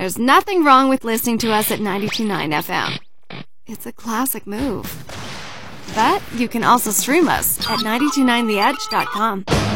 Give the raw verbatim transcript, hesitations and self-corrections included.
There's nothing wrong with listening to us at ninety-two point nine F M. It's a classic move. But you can also stream us at nine two nine the edge dot com.